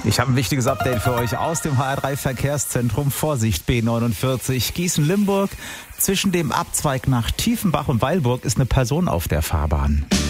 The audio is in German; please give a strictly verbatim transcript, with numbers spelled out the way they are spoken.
Ich habe ein wichtiges Update für euch aus dem H R drei Verkehrszentrum. Vorsicht, B neunundvierzig Gießen-Limburg. Zwischen dem Abzweig nach Tiefenbach und Weilburg ist eine Person auf der Fahrbahn.